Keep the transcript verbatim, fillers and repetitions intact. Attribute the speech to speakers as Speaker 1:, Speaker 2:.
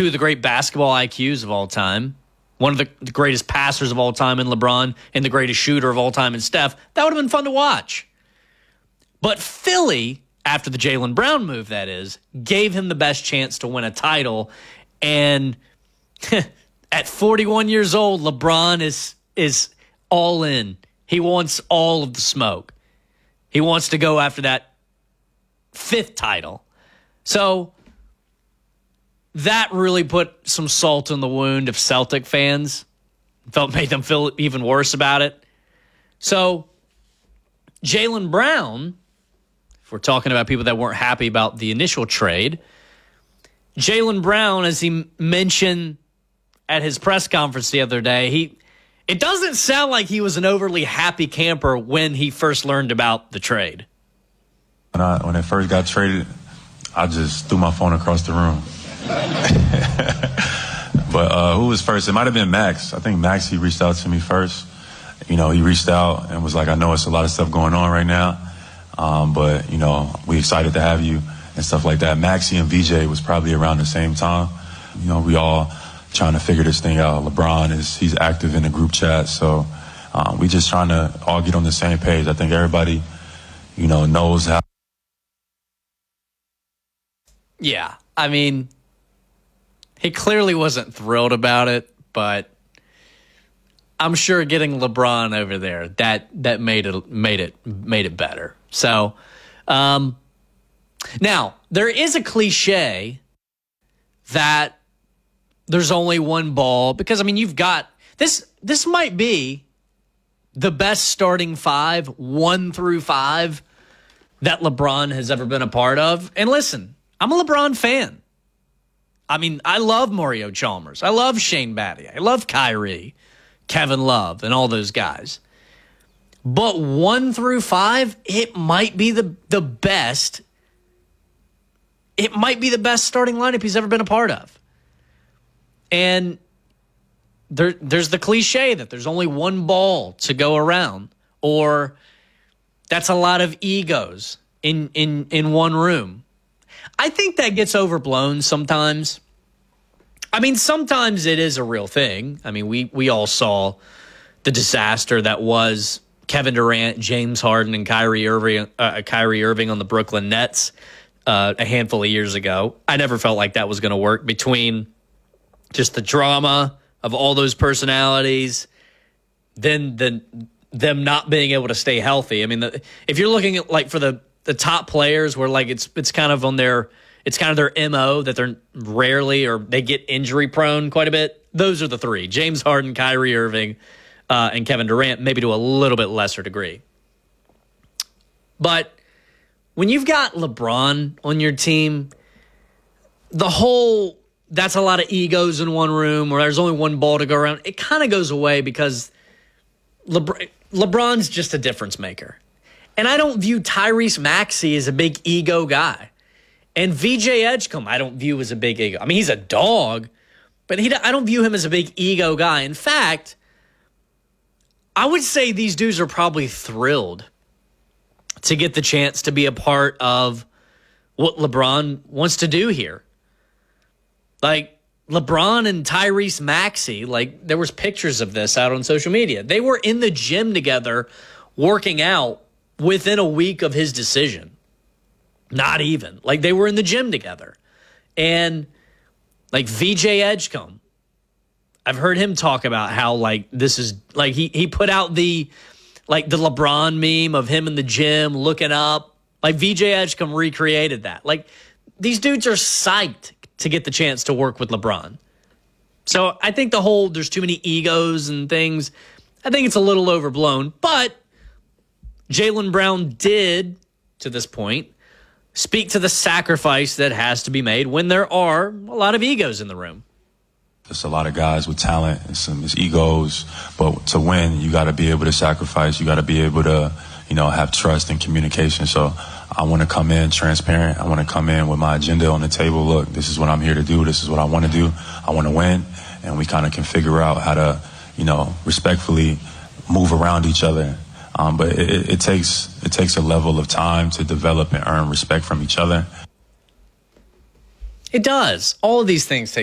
Speaker 1: two of the great basketball I Qs of all time, one of the, the greatest passers of all time in LeBron, and the greatest shooter of all time in Steph. That would have been fun to watch. But Philly, after the Jaylen Brown move, that is, gave him the best chance to win a title. And at forty-one years old, LeBron is is all in. He wants all of the smoke. He wants to go after that fifth title. So that really put some salt in the wound of Celtic fans. Felt made them feel even worse about it. So Jaylen Brown, if we're talking about people that weren't happy about the initial trade, Jaylen Brown, as he mentioned at his press conference the other day, he it doesn't sound like he was an overly happy camper when he first learned about the trade.
Speaker 2: When I when it first got traded, I just threw my phone across the room. But uh, who was first? It might have been Max. I think Max, he reached out to me first. You know, he reached out and was like, I know it's a lot of stuff going on right now, um, but, you know, we excited to have you and stuff like that. Maxie and V J was probably around the same time. You know, we all trying to figure this thing out. LeBron is he's active in the group chat, so um, we just trying to all get on the same page. I think everybody, you know, knows how.
Speaker 1: Yeah, I mean, he clearly wasn't thrilled about it, but I'm sure getting LeBron over there that that made it made it made it better. So, um, now there is a cliche that there's only one ball because I mean you've got this. This might be the best starting five, one through five, that LeBron has ever been a part of. And listen, I'm a LeBron fan. I mean, I love Mario Chalmers. I love Shane Battier. I love Kyrie, Kevin Love, and all those guys. But one through five, it might be the, the best. It might be the best starting lineup he's ever been a part of. And there, there's the cliche that there's only one ball to go around, or that's a lot of egos in, in, in one room. I think that gets overblown sometimes. I mean, sometimes it is a real thing. I mean, we we all saw the disaster that was Kevin Durant, James Harden, and Kyrie Irving, uh, Kyrie Irving on the Brooklyn Nets uh, a handful of years ago. I never felt like that was going to work between just the drama of all those personalities, then the, them not being able to stay healthy. I mean, the, if you're looking at like for the the top players where like it's it's kind of on their it's kind of their M O that they're rarely or they get injury prone quite a bit. Those are the three: James Harden, Kyrie Irving, uh, and Kevin Durant, maybe to a little bit lesser degree. But when you've got LeBron on your team, the whole that's a lot of egos in one room where there's only one ball to go around. It kind of goes away because LeBron, LeBron's just a difference maker. And I don't view Tyrese Maxey as a big ego guy. And V J Edgecombe, I don't view as a big ego. I mean, he's a dog, but he, I don't view him as a big ego guy. In fact, I would say these dudes are probably thrilled to get the chance to be a part of what LeBron wants to do here. Like, LeBron and Tyrese Maxey, like, there was pictures of this out on social media. They were in the gym together working out within a week of his decision. Not even. Like, they were in the gym together. And, like, V J Edgecombe, I've heard him talk about how, like, this is, like, he, he put out the, like, the LeBron meme of him in the gym looking up. Like, V J Edgecombe recreated that. Like, these dudes are psyched to get the chance to work with LeBron. So I think the whole, there's too many egos and things, I think it's a little overblown. But Jaylen Brown did, to this point, speak to the sacrifice that has to be made when there are a lot of egos in the room.
Speaker 2: There's a lot of guys with talent and some there's egos, but to win, you got to be able to sacrifice. You got to be able to, you know, have trust and communication. So I want to come in transparent. I want to come in with my agenda on the table. Look, this is what I'm here to do. This is what I want to do. I want to win. And we kind of can figure out how to, you know, respectfully move around each other. Um, but it, it takes it takes a level of time to develop and earn respect from each other.
Speaker 1: It does. All of these things take